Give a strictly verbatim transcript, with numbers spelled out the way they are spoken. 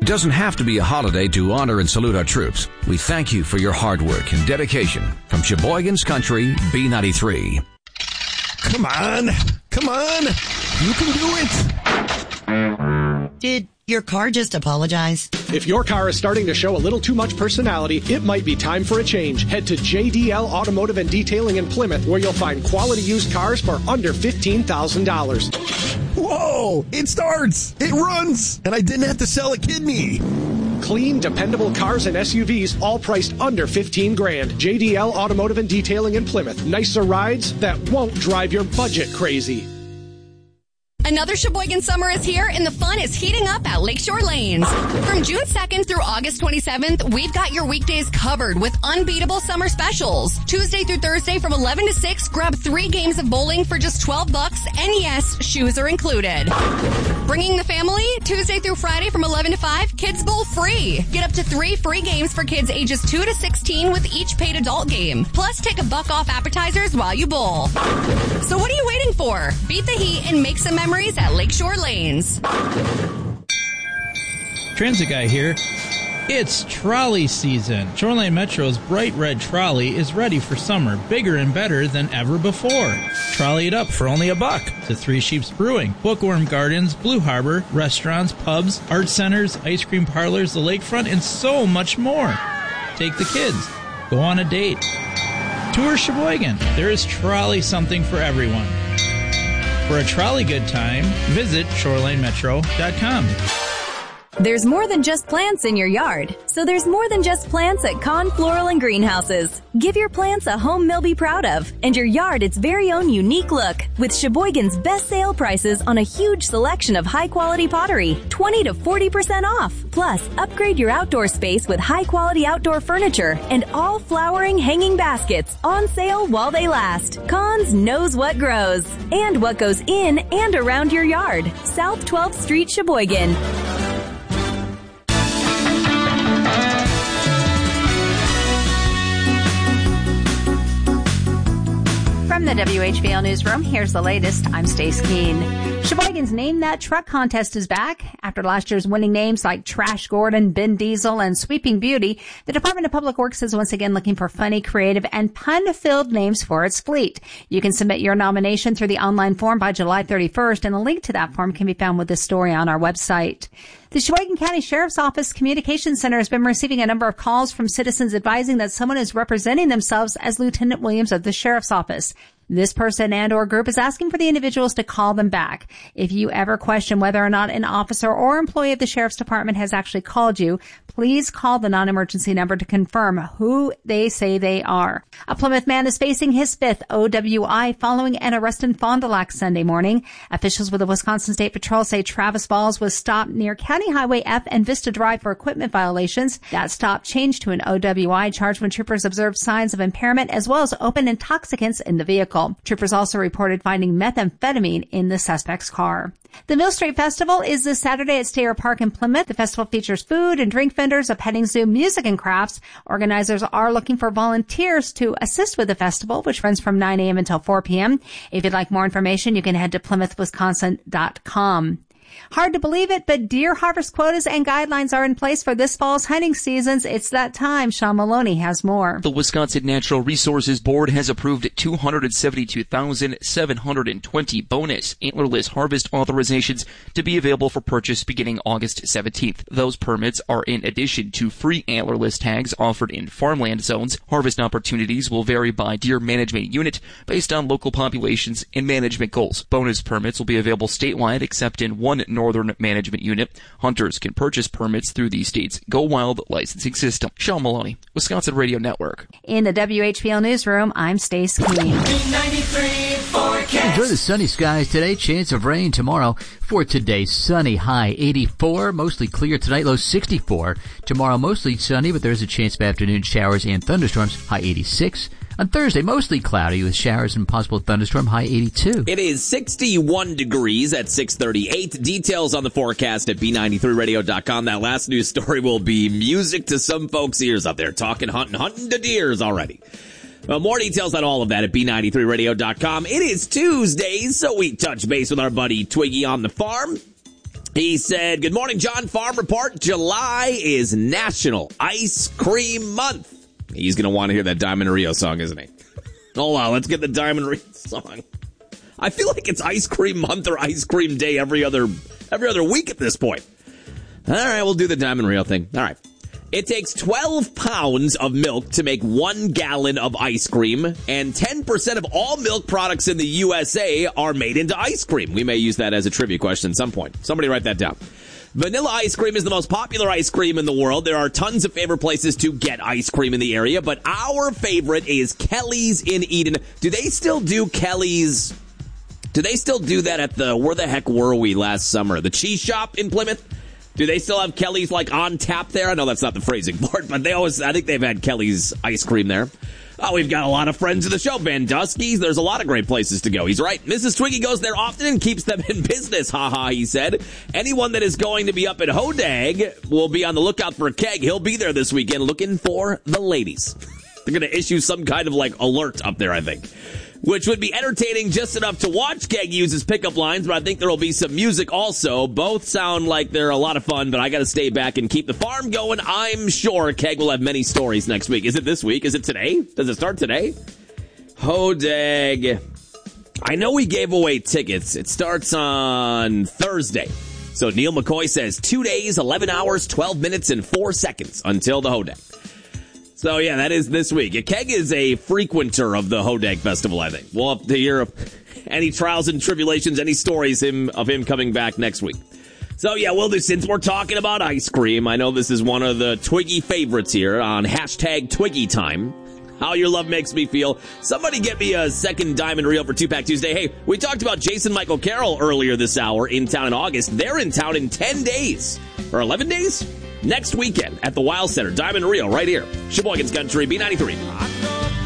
It doesn't have to be a holiday to honor and salute our troops. We thank you for your hard work and dedication. From Sheboygan's Country, B ninety-three. Come on. Come on. You can do it. Did your car just apologize? If your car is starting to show a little too much personality, it might be time for a change. Head to J D L Automotive and Detailing in Plymouth, where you'll find quality used cars for under fifteen thousand dollars. Whoa! It starts! It runs! And I didn't have to sell a kidney! Clean, dependable cars and S U Vs, all priced under fifteen grand. J D L Automotive and Detailing in Plymouth. Nicer rides that won't drive your budget crazy. Another Sheboygan summer is here, and the fun is heating up at Lakeshore Lanes. From June second through August twenty-seventh, we've got your weekdays covered with unbeatable summer specials. Tuesday through Thursday from eleven to six, grab three games of bowling for just twelve bucks, and yes, shoes are included. Bringing the family, Tuesday through Friday from eleven to five, kids bowl free. Get up to three free games for kids ages two to sixteen with each paid adult game. Plus, take a buck off appetizers while you bowl. So what are you waiting for? Beat the heat and make some memories at Lakeshore Lanes. Transit Guy here. It's trolley season. Shoreline Metro's bright red trolley is ready for summer, bigger and better than ever before. Trolley it up for only a buck to Three Sheeps Brewing, Bookworm Gardens, Blue Harbor, restaurants, pubs, art centers, ice cream parlors, the lakefront, and so much more. Take the kids. Go on a date. Tour Sheboygan. There is trolley something for everyone. For a trolley good time, visit shoreline metro dot com. There's more than just plants in your yard, so there's more than just plants at Con Floral and Greenhouses. Give your plants a home they'll be proud of, and your yard its very own unique look with Sheboygan's best sale prices on a huge selection of high-quality pottery, twenty to forty percent off. Plus, upgrade your outdoor space with high-quality outdoor furniture and all flowering hanging baskets on sale while they last. Cons knows what grows and what goes in and around your yard. South twelfth Street, Sheboygan. From the W H B L Newsroom, here's the latest. I'm Stace Keene. Sheboygan's Name That Truck contest is back. After last year's winning names like Trash Gordon, Ben Diesel, and Sweeping Beauty, the Department of Public Works is once again looking for funny, creative, and pun-filled names for its fleet. You can submit your nomination through the online form by July thirty-first, and a link to that form can be found with this story on our website. The Sheboygan County Sheriff's Office Communications Center has been receiving a number of calls from citizens advising that someone is representing themselves as Lieutenant Williams of the Sheriff's Office. This person and or group is asking for the individuals to call them back. If you ever question whether or not an officer or employee of the Sheriff's Department has actually called you, please call the non-emergency number to confirm who they say they are. A Plymouth man is facing his fifth O W I following an arrest in Fond du Lac Sunday morning. Officials with the Wisconsin State Patrol say Travis Balls was stopped near County Highway F and Vista Drive for equipment violations. That stop changed to an O W I charge when troopers observed signs of impairment as well as open intoxicants in the vehicle. Troopers also reported finding methamphetamine in the suspect's car. The Mill Street Festival is this Saturday at Stayer Park in Plymouth. The festival features food and drink vendors, a petting zoo, music, and crafts. Organizers are looking for volunteers to assist with the festival, which runs from nine a.m. until four p.m. If you'd like more information, you can head to plymouth wisconsin dot com. Hard to believe it, but deer harvest quotas and guidelines are in place for this fall's hunting seasons. It's that time. Sean Maloney has more. The Wisconsin Natural Resources Board has approved two hundred seventy-two thousand seven hundred twenty bonus antlerless harvest authorizations to be available for purchase beginning August seventeenth. Those permits are in addition to free antlerless tags offered in farmland zones. Harvest opportunities will vary by deer management unit based on local populations and management goals. Bonus permits will be available statewide except in one northern management unit. Hunters can purchase permits through the state's Go Wild licensing system. Sean Maloney, Wisconsin Radio Network. In the W H B L Newsroom, I'm Stace Keene. Enjoy the sunny skies today. Chance of rain tomorrow. For today, sunny, high eighty-four. Mostly clear tonight, low sixty-four. Tomorrow, mostly sunny, but there's a chance of afternoon showers and thunderstorms, high eighty-six. On Thursday, mostly cloudy with showers and possible thunderstorm, high eighty-two. It is sixty-one degrees at six thirty-eight. Details on the forecast at B ninety-three radio dot com. That last news story will be music to some folks' ears out there. Talking hunting, hunting to deers already. Well, more details on all of that at B ninety-three radio dot com. It is Tuesday, so we touch base with our buddy Twiggy on the farm. He said, good morning, John. Farm Report. July is National Ice Cream Month. He's going to want to hear that Diamond Rio song, isn't he? Hold on, let's get the Diamond Rio song. I feel like it's Ice Cream Month or Ice Cream Day every other every other week at this point. All right, we'll do the Diamond Rio thing. All right. It takes twelve pounds of milk to make one gallon of ice cream, and ten percent of all milk products in the U S A are made into ice cream. We may use that as a trivia question at some point. Somebody write that down. Vanilla ice cream is the most popular ice cream in the world. There are tons of favorite places to get ice cream in the area, but our favorite is Kelly's in Eden. Do they still do Kelly's? Do they still do that at the, where the heck were we last summer? The cheese shop in Plymouth? Do they still have Kelly's, like, on tap there? I know that's not the phrasing for it, but they always, I think they've had Kelly's ice cream there. Oh, we've got a lot of friends of the show. Vandusky's, there's a lot of great places to go. He's right. Missus Twiggy goes there often and keeps them in business. Ha ha, he said. Anyone that is going to be up at Hodag will be on the lookout for a keg. He'll be there this weekend looking for the ladies. They're going to issue some kind of, like, alert up there, I think, which would be entertaining just enough to watch Keg use his pickup lines, but I think there will be some music also. Both sound like they're a lot of fun, but I got to stay back and keep the farm going. I'm sure Keg will have many stories next week. Is it this week? Is it today? Does it start today? Hodag. I know we gave away tickets. It starts on Thursday. So Neil McCoy says two days, eleven hours, twelve minutes, and four seconds until the Hodag. So, yeah, that is this week. Keg is a frequenter of the Hodag Festival, I think. We'll have to hear any trials and tribulations, any stories him, of him coming back next week. So, yeah, well, since we're talking about ice cream, I know this is one of the Twiggy favorites here on hashtag Twiggy Time. How your love makes me feel. Somebody get me a second Diamond Reel for Two-Pack Tuesday. Hey, we talked about Jason Michael Carroll earlier this hour in town in August. They're in town in ten days. Or eleven days? Next weekend at the Wild Center. Diamond Reel right here. Sheboygan's Country, B ninety-three.